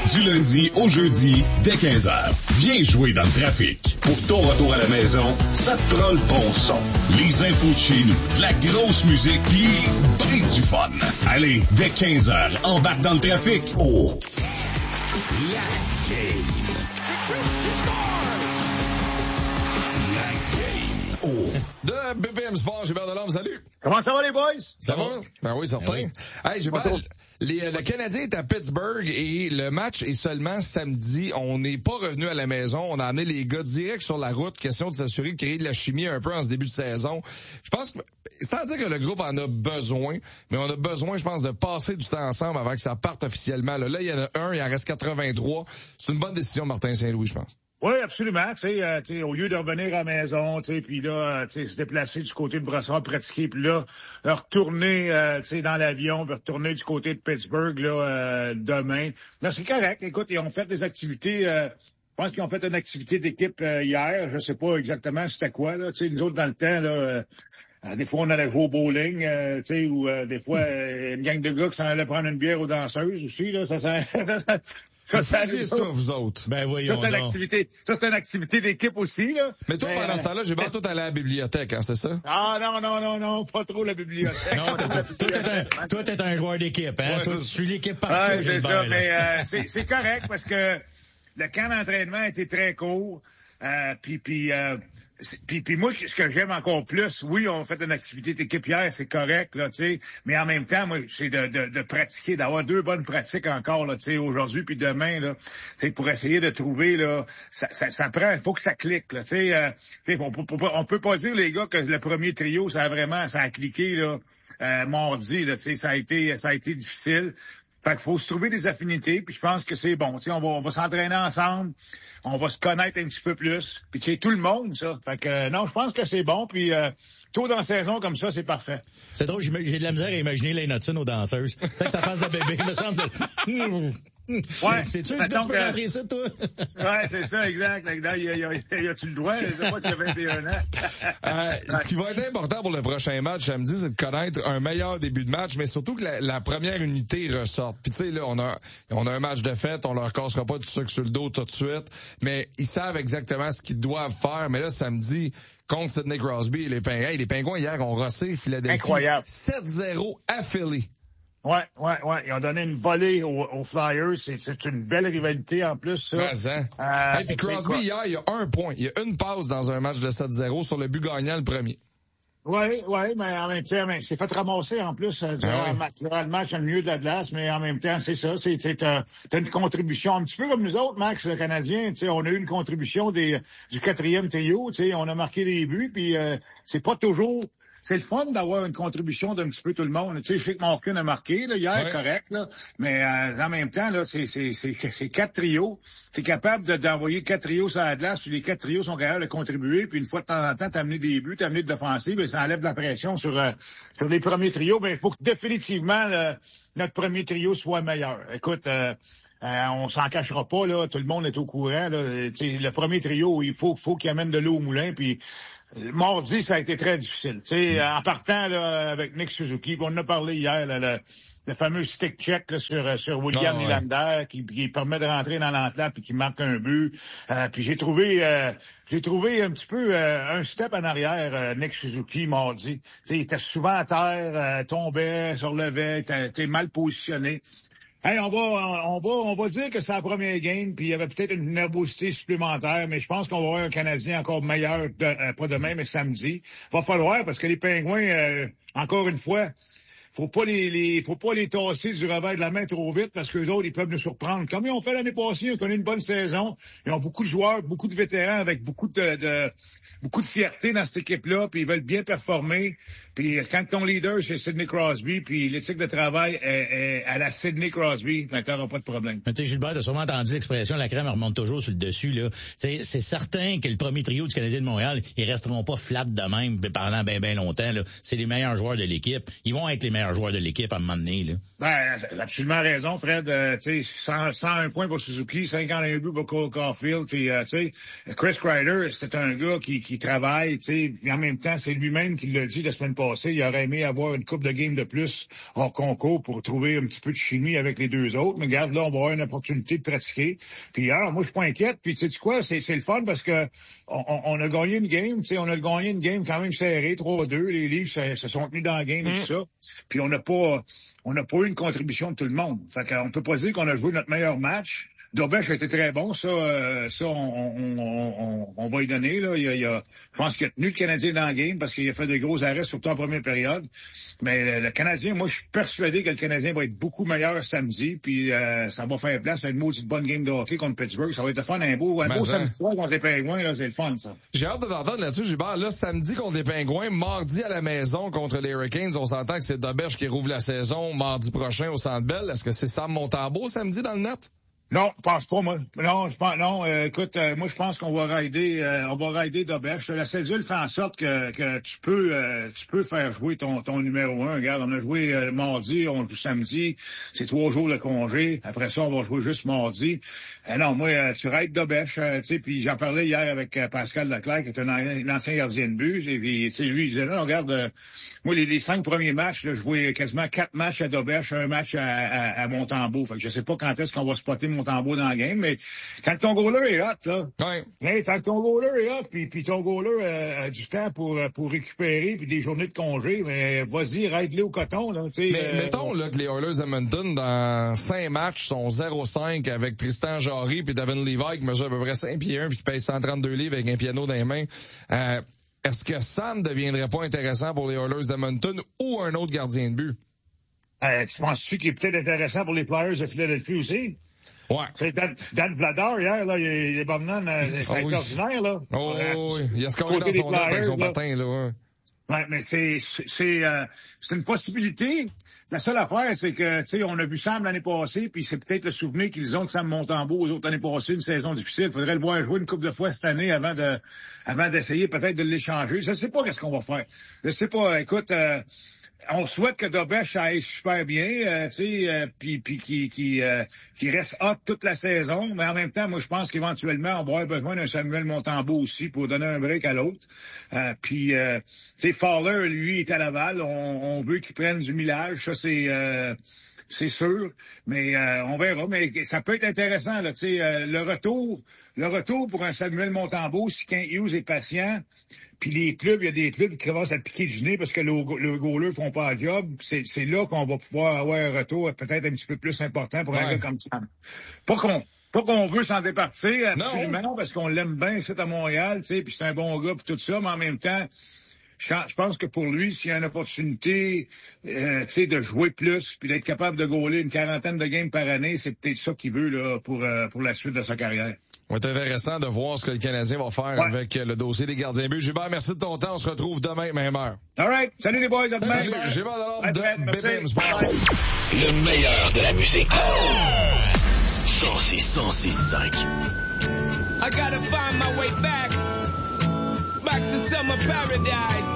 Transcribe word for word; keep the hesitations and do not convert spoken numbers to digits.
Du lundi au jeudi, dès quinze heures. Viens jouer dans le trafic. Pour ton retour à la maison, ça te prend le bon son. Les infos de chez nous, de la grosse musique, pis ben du fun. Allez, dès quinze heures, embarque dans le trafic. Oh! La game. La game. Oh! De B P M Sport, Gilbert Delorme, salut! Comment ça va les boys? Ça, ça va? va? Ben oui, certain. Ben oui. Hey, Gilbert, les, le Canadien est à Pittsburgh et le match est seulement samedi. On n'est pas revenu à la maison. On a amené les gars direct sur la route. Question de s'assurer de créer de la chimie un peu en ce début de saison. Je pense que, sans dire que le groupe en a besoin, mais on a besoin, je pense, de passer du temps ensemble avant que ça parte officiellement. Là, là il y en a un, il en reste quatre-vingt-trois. C'est une bonne décision, Martin Saint-Louis, je pense. Oui, absolument. Tu sais, euh, tu sais, au lieu de revenir à la maison, tu sais, puis là, tu sais, se déplacer du côté de Brossard, pratiquer, puis là, retourner, euh, tu sais, dans l'avion, puis retourner du côté de Pittsburgh, là, euh, demain. Là, c'est correct. Écoute, ils ont fait des activités. Euh, je pense qu'ils ont fait une activité d'équipe euh, hier. Je sais pas exactement c'était quoi là. Tu sais, nous autres dans le temps là. Euh, Euh, des fois, on allait jouer au bowling, euh, tu sais, ou euh, des fois, euh, une gang de gars qui s'en allait prendre une bière aux danseuses aussi, là, ça, ça, ça, ça, ça c'est ça, vous autres. Ben voyons ça, c'est une activité, ça, c'est une activité d'équipe aussi, là. Mais toi, pendant ce temps-là, j'ai bien tout allé à la bibliothèque, hein, c'est ça? Ah, non, non, non, non, pas trop la bibliothèque. Non, toi, t'es un, toi, t'es un joueur d'équipe, hein. Ouais, toi, tu suis l'équipe partout. Ouais, c'est ça, mais, euh, c'est, c'est correct parce que le camp d'entraînement a été très court, euh, puis, puis, euh, Puis, puis moi, ce que j'aime encore plus, oui, on fait une activité d'équipe hier, c'est correct, là, tu sais, mais en même temps, moi, c'est de, de, de pratiquer, d'avoir deux bonnes pratiques encore, là, tu sais, aujourd'hui puis demain, là, tu sais, pour essayer de trouver, là, ça, ça, ça prend, il faut que ça clique, là, tu sais, euh, on, peut, on peut pas dire, les gars, que le premier trio, ça a vraiment, ça a cliqué, là, euh, mardi, là, tu sais, ça a été, ça a été difficile. Fait qu'il faut se trouver des affinités, puis je pense que c'est bon. Tu sais, on va, on va s'entraîner ensemble, on va se connaître un petit peu plus, puis tu sais, tout le monde, ça. Fait que euh, non, je pense que c'est bon, puis euh, tôt dans la saison comme ça, c'est parfait. C'est drôle, j'ai de la misère à imaginer Lane Hudson aux danseuses. C'est que ça fasse de bébé, me semble. Ouais. C'est-tu que tu peux euh, rentrer ça, toi? Ouais, c'est ça, exact. Là, y a, y a, y a-tu le droit? Je sais pas qu'il y a vingt et un ans. euh, ce qui va être important pour le prochain match samedi, c'est de connaître un meilleur début de match, mais surtout que la, la première unité ressorte. Puis tu sais, là, on a, on a un match de fête, on leur cassera pas tout ça sur le dos tout de suite, mais ils savent exactement ce qu'ils doivent faire. Mais là, samedi, contre Sidney Crosby et les Pingouins. Hey, les Pingouins, hier, ont rossé Philadelphie. Incroyable. sept zéro à Philly. Ouais, ouais, ouais. Ils ont donné une volée aux, aux Flyers. C'est, c'est une belle rivalité en plus, ça. Ben, hein. euh, hey, puis Crosby, hier, il y a un point. Il y a une passe dans un match de sept zéro sur le but gagnant, le premier. Oui, oui, mais en même temps, mais c'est fait ramasser en plus euh, durant, ah oui. le match, le milieu de la glace, mais en même temps, c'est ça, c'est, c'est t'as, t'as une contribution un petit peu comme nous autres, Max, le Canadien, tu sais, on a eu une contribution des du quatrième trio, tu sais, on a marqué des buts, puis euh, c'est pas toujours. C'est le fun d'avoir une contribution d'un petit peu tout le monde. Tu sais, je sais que Malkin a marqué là, hier, ouais. correct, là, mais euh, en même temps, là, c'est, c'est, c'est, c'est quatre trios. Tu es capable de, d'envoyer quatre trios sur la glace, puis les quatre trios sont capables de contribuer, puis une fois de temps en temps, t'amener des buts, t'amener de l'offensive, et ça enlève de la pression sur, euh, sur les premiers trios. Ben, il faut que définitivement le, notre premier trio soit meilleur. Écoute, euh, Euh, on s'en cachera pas, là. Tout le monde est au courant, là. Le premier trio, il faut, faut qu'il amène de l'eau au moulin, puis mardi, ça a été très difficile. T'sais, mm. En partant là, avec Nick Suzuki, on en a parlé hier, là, le, le fameux stick check là, sur, sur William oh, Nylander, ouais. qui, qui permet de rentrer dans l'entlap et qui marque un but. Euh, puis j'ai trouvé euh, j'ai trouvé un petit peu euh, un step en arrière, euh, Nick Suzuki, mardi. T'sais, il était souvent à terre, euh, tombait, se relevait, était mal positionné. Hey, on va, on va, on va dire que c'est la première game, puis il y avait peut-être une nervosité supplémentaire, mais je pense qu'on va avoir un Canadien encore meilleur, de, euh, pas demain, mais samedi. Va falloir, parce que les Pingouins, euh, encore une fois, faut pas les, les, faut pas les tasser du revers de la main trop vite, parce que les autres, ils peuvent nous surprendre. Comme ils ont fait l'année passée, ils ont connu une bonne saison. Ils ont beaucoup de joueurs, beaucoup de vétérans avec beaucoup de, de beaucoup de fierté dans cette équipe-là, puis ils veulent bien performer. Puis quand ton leader, c'est Sidney Crosby, puis l'éthique de travail est, est à la Sidney Crosby, ben t'auras pas de problème. Tu sais, Gilbert, t'as sûrement entendu l'expression « la crème remonte toujours sur le dessus ». Là, c'est certain que le premier trio du Canadien de Montréal, ils resteront pas flat de même pendant bien ben longtemps. Là. C'est les meilleurs joueurs de l'équipe. Ils vont être les meilleurs joueurs de l'équipe à un moment donné. Là. Ben, t'as absolument raison, Fred. Euh, tu sais, cent, cent un points pour Suzuki, cinquante et un buts pour Cole Caulfield. Puis, euh, tu sais, Chris Kreider, c'est un gars qui, qui travaille, tu sais, en même temps, c'est lui-même qui l'a dit la semaine passée. passée. Il aurait aimé avoir une coupe de game de plus hors concours pour trouver un petit peu de chimie avec les deux autres. Mais regarde, là, on va avoir une opportunité de pratiquer. Puis alors, moi, je suis pas inquiète. Puis tu sais quoi, c'est, c'est le fun parce que on, on a gagné une game. Tu sais, on a gagné une game quand même serrée, trois deux. Les Leafs se, se sont tenus dans la game et tout ça. Puis on n'a pas, on n'a pas eu une contribution de tout le monde. Fait qu'on peut pas dire qu'on a joué notre meilleur match. Dobech a été très bon, ça, euh, ça on, on, on, on va y donner. Là. Il, a, il a, je pense qu'il a tenu le Canadien dans le game parce qu'il a fait des gros arrêts, surtout en première période. Mais le, le Canadien, moi, je suis persuadé que le Canadien va être beaucoup meilleur samedi, puis euh, ça va faire place à une maudite bonne game de hockey contre Pittsburgh. Ça va être le fun, un beau, un beau samedi soir contre les Pingouins, là, c'est le fun, ça. J'ai hâte de t'entendre là-dessus, Gilbert. Là, samedi contre les Pingouins, mardi à la maison contre les Hurricanes. On s'entend que c'est Dobech qui rouvre la saison mardi prochain au Centre Bell. Est-ce que c'est Sam Montembeault samedi dans le net? Non, je pense pas, moi. Non, je pense, non, euh, écoute, euh, moi, je pense qu'on va rider, euh, on va rider Dobech. La cédule fait en sorte que, que tu peux, euh, tu peux faire jouer ton, ton numéro un. Regarde, on a joué euh, mardi, on joue samedi. C'est trois jours de congé. Après ça, on va jouer juste mardi. Euh, non, moi, euh, tu rides Dobech, euh, tu sais, puis j'en parlais hier avec euh, Pascal Leclerc, qui est un, un ancien gardien de but. Et puis, tu sais, lui, il disait, non, regarde, euh, moi, les, les cinq premiers matchs, là, je jouais quasiment quatre matchs à Dobech, un match à, à, à Montembeault. Fait que je sais pas quand est-ce qu'on va spotter Montembeault dans le game, mais quand ton goaler est hot, là, ouais. hey, quand ton goaler est hot, puis, puis ton goaler euh, a du temps pour, pour récupérer, puis des journées de congé, mais vas-y, règle-le au coton, là, tu sais. Mais euh, mettons, là, que les Oilers Edmonton, dans cinq matchs, sont zéro cinq avec Tristan Jarry puis Devin Levi, qui mesure à peu près cinq pieds un puis qui pèse cent trente-deux livres avec un piano dans les mains. Euh, est-ce que ça ne deviendrait pas intéressant pour les Oilers d'Edmonton ou un autre gardien de but? Euh, tu penses-tu qu'il est peut-être intéressant pour les Flyers de Philadelphie aussi? Ouais. C'est Dan, Dan Vladar, hier, là, il est, il est bonnement, euh, c'est oh, extraordinaire, là. Oh, euh, oui. Il a scoré dans son net avec son patin, là, ouais. Ouais, mais c'est, c'est, euh, c'est une possibilité. La seule affaire, c'est que, tu sais, on a vu Sam l'année passée, puis c'est peut-être le souvenir qu'ils ont de Sam Montembeault aux autres années passées, une saison difficile. Il faudrait le voir jouer une couple de fois cette année avant de, avant d'essayer peut-être de l'échanger. Je sais pas qu'est-ce qu'on va faire. Je sais pas. Écoute, euh, on souhaite que Dobech aille super bien, euh, tu sais, euh, puis puis qui qui euh, qui reste hot toute la saison, mais en même temps, moi je pense qu'éventuellement on va avoir besoin d'un Samuel Montembeault aussi pour donner un break à l'autre. Euh, puis euh, tu sais, Fowler, lui, est à Laval, on, on veut qu'il prenne du millage, ça c'est euh, c'est sûr, mais euh, on verra. Mais ça peut être intéressant, là, tu sais, euh, le retour, le retour pour un Samuel Montembeault, si Kent Hughes est patient. Puis les clubs, il y a des clubs qui commencent à piquer du nez parce que le, le goaler font pas le job. C'est, c'est là qu'on va pouvoir avoir un retour peut-être un petit peu plus important pour ouais. un gars comme ça. Pas qu'on, pas qu'on veut s'en départir, absolument, non. Parce qu'on l'aime bien ici à Montréal, tu sais, puis c'est un bon gars puis tout ça, mais en même temps, je pense que pour lui, s'il y a une opportunité, euh, tu sais, de jouer plus puis d'être capable de goaler une quarantaine de games par année, c'est peut-être ça qu'il veut là pour euh, pour la suite de sa carrière. Va être intéressant de voir ce que le Canadien va faire ouais. avec le dossier des gardiens but. Gilbert, merci de ton temps. On se retrouve demain, même heure. All right. Salut les boys. À demain. Salut. Gilbert Delorme de B B M Sport. Le meilleur de la musique. cent six, cent six, cinq. I gotta find my way back. Back to summer paradise.